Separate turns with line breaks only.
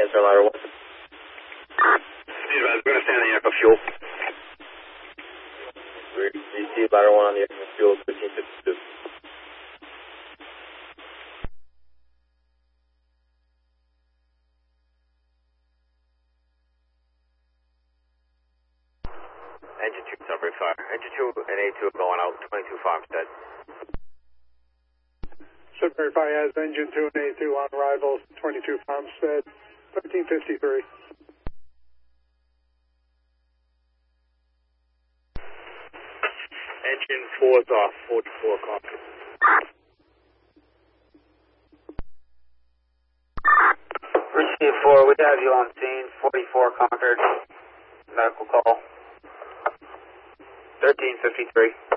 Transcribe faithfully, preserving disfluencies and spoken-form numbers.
Cancel ladder one.
Steve, I was going to stand in the air for fuel.
We received ladder one on the air for fuel, thirteen fifty-two.
Engine two, Sunbury Fire. Engine two and A two are going out, twenty-two Farmstead.
Sunbury Fire has engine two and A two on arrival, twenty-two Farmstead, thirteen fifty-three.
Engine four is off, forty-four Concord.
Receive four, we have you on scene, forty-four Concord, medical call.
thirteen fifty-three.